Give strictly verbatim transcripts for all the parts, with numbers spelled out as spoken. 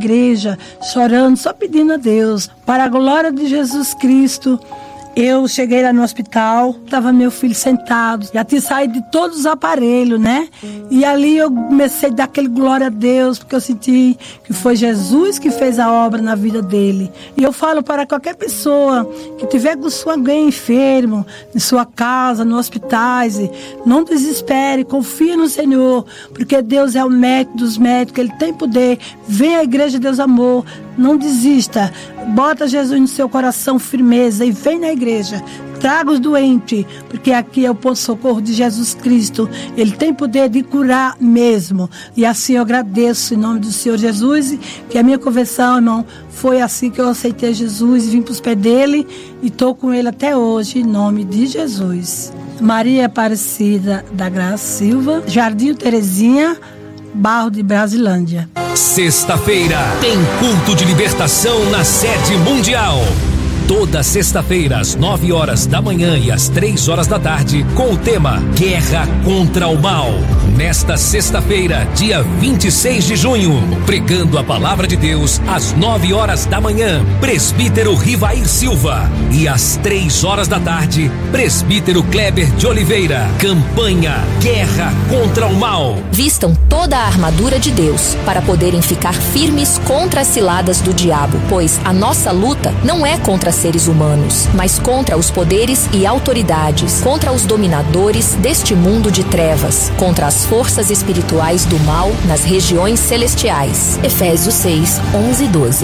igreja, chorando, só pedindo a Deus, para a glória de Jesus Cristo. Eu cheguei lá no hospital, estava meu filho sentado, já tinha saído de todos os aparelhos, né? E ali eu comecei a dar aquele glória a Deus, porque eu senti que foi Jesus que fez a obra na vida dele. E eu falo para qualquer pessoa que tiver com alguém enfermo, em sua casa, no hospitais, não desespere, confie no Senhor, porque Deus é o médico dos médicos, Ele tem poder. Vem à igreja Deus Amor, não desista, bota Jesus no seu coração, firmeza, e vem na igreja. igreja, traga os doentes, porque aqui é o ponto de socorro de Jesus Cristo. Ele tem poder de curar mesmo. E assim eu agradeço em nome do Senhor Jesus, que a minha conversão, irmão, foi assim que eu aceitei Jesus, vim para os pés dele e estou com ele até hoje, em nome de Jesus. Maria Aparecida da Graça Silva, Jardim Terezinha, Barro de Brasilândia. Sexta-feira tem culto de libertação na sede mundial. Toda sexta-feira, às nove horas da manhã e às três horas da tarde, com o tema Guerra contra o Mal. Nesta sexta-feira, dia vinte e seis de junho, pregando a palavra de Deus, às nove horas da manhã, presbítero Rivair Silva. E às três horas da tarde, presbítero Kleber de Oliveira. Campanha Guerra contra o Mal. Vistam toda a armadura de Deus para poderem ficar firmes contra as ciladas do diabo, pois a nossa luta não é contra seres humanos, mas contra os poderes e autoridades, contra os dominadores deste mundo de trevas, contra as forças espirituais do mal nas regiões celestiais. Efésios seis, onze e doze.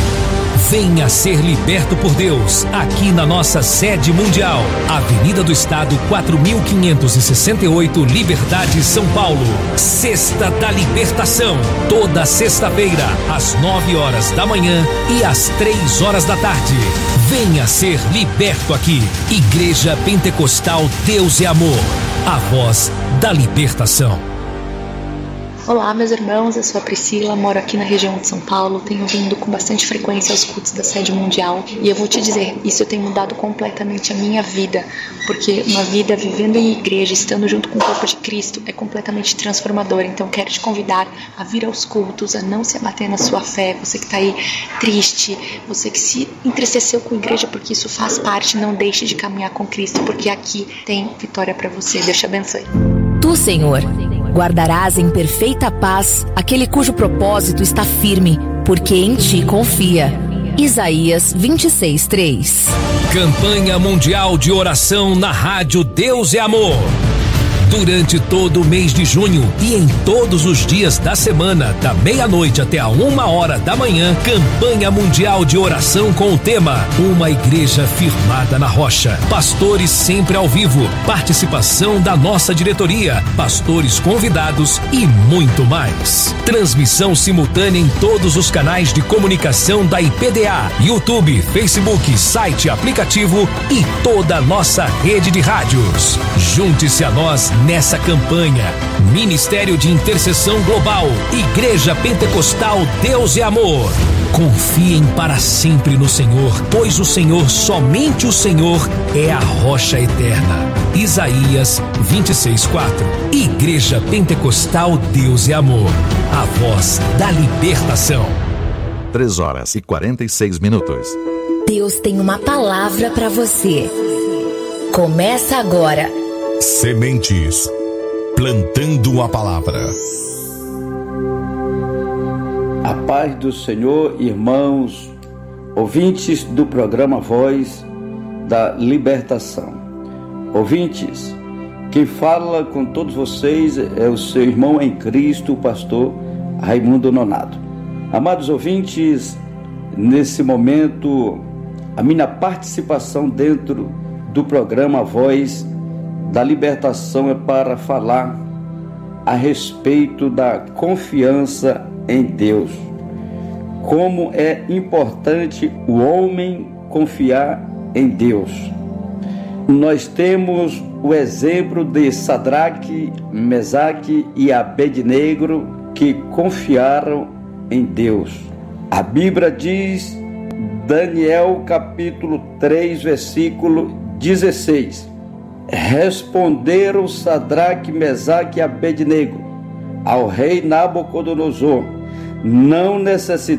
Venha ser liberto por Deus, aqui na nossa sede mundial, Avenida do Estado quatro mil quinhentos e sessenta e oito, Liberdade, São Paulo. Sexta da Libertação, toda sexta-feira, às nove horas da manhã e às três horas da tarde. Venha ser liberto aqui. Igreja Pentecostal Deus é Amor, a voz da libertação. Olá, meus irmãos, eu sou a Priscila, moro aqui na região de São Paulo, tenho vindo com bastante frequência aos cultos da sede mundial e eu vou te dizer, isso tem mudado completamente a minha vida, porque uma vida vivendo em igreja, estando junto com o corpo de Cristo, é completamente transformadora. Então quero te convidar a vir aos cultos, a não se abater na sua fé, você que está aí triste, você que se entristeceu com a igreja, porque isso faz parte, não deixe de caminhar com Cristo, porque aqui tem vitória para você. Deus te abençoe. Tu, Senhor, guardarás em perfeita paz aquele cujo propósito está firme, porque em ti confia. Isaías vinte e seis, três. Campanha Mundial de Oração na Rádio Deus é Amor. Durante todo o mês de junho e em todos os dias da semana, da meia-noite até a uma hora da manhã, campanha mundial de oração com o tema Uma Igreja Firmada na Rocha. Pastores sempre ao vivo, participação da nossa diretoria, pastores convidados e muito mais. Transmissão simultânea em todos os canais de comunicação da I P D A, YouTube, Facebook, site, aplicativo e toda a nossa rede de rádios. Junte-se a nós nessa campanha. Ministério de Intercessão Global, Igreja Pentecostal Deus é Amor. Confiem para sempre no Senhor, pois o Senhor, somente o Senhor, é a rocha eterna. Isaías vinte e seis, quatro. Igreja Pentecostal Deus é Amor, a voz da libertação. três horas e quarenta e seis minutos. Deus tem uma palavra para você. Começa agora. Sementes, plantando a palavra. A paz do Senhor, irmãos, ouvintes do programa Voz da Libertação. Ouvintes, quem fala com todos vocês é o seu irmão em Cristo, o pastor Raimundo Nonato. Amados ouvintes, nesse momento, a minha participação dentro do programa Voz da Libertação é para falar a respeito da confiança em Deus. Como é importante o homem confiar em Deus. Nós temos o exemplo de Sadraque, Mesaque e Abednego que confiaram em Deus. A Bíblia diz, Daniel capítulo três, versículo dezesseis. Responderam Sadraque, Mesaque e Abednego ao rei Nabucodonosor: não necessitamos